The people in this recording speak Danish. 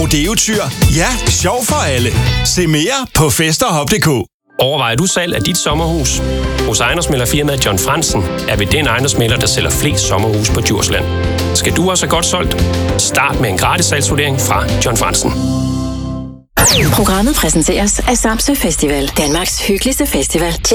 Rodeotyr. Ja, sjov for alle. Se mere på festerhop.dk. Overvejer du salg af dit sommerhus? Hos ejendomsmæglerfirmaet John Fransen er vi den ejendomsmægler, der sælger flest sommerhus på Djursland. Skal du også have godt solgt? Start med en gratis salgsvurdering fra John Fransen. Programmet præsenteres af Samsø Festival, Danmarks hyggeligste festival.